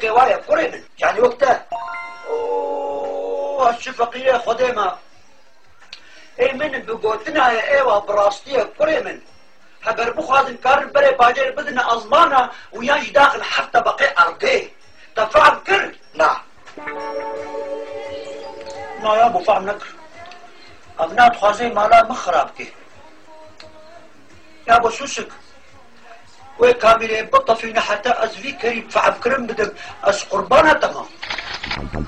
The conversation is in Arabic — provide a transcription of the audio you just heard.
وايا كوري من يعني وقتها هالشفقية خديمة اي من بقوتنا يا ايوه براستية كوري من هبر بخواد كار بري باجر بدنا ازمانا وياش داخل حتى بقي ارقي تفعل كر نعم يا ابو فهم نكر ابنات خوازي مالا مخرابكي يا ابو سوسك وكامل بطة فينا حتى ازفي كريم فعب كرم بدك اس قربانها تمام